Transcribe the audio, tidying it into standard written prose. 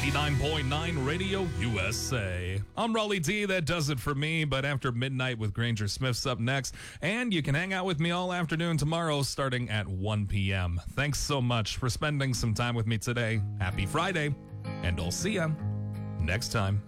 89.9 Radio USA. I'm Raleigh D. That does it for me, but after midnight with Granger Smith's up next, and you can hang out with me all afternoon tomorrow starting at 1 p.m. Thanks so much for spending some time with me today. Happy Friday, and I'll see ya next time.